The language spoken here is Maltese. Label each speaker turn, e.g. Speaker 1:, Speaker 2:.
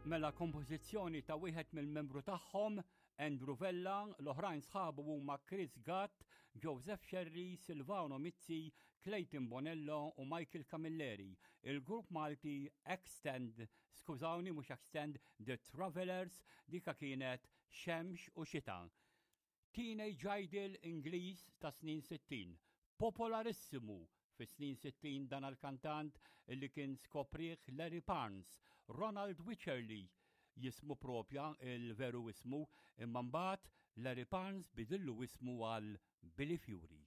Speaker 1: Mela kompożizzjoni ta' wieħed mill-membru tagħhom, Andrew Vella, l-oħrajn sħabu huma Chris Gatt, Joseph Sherry, Silvano Mizzi, Clayton Bonello u Michael Camilleri. Il-grupp Malti Extend The Travelers, dika kienet Xemx u Xita. Teenage Idol Ingliż ta' snin 60, popolarissimu fis-snin 60 dan il-kantant li kien skopriħ Larry Parnes, Ronald Wycherley, jismu propja il-veru ismu, imma mbagħad Larry Parnes bidillu ismu għal Billy Fury.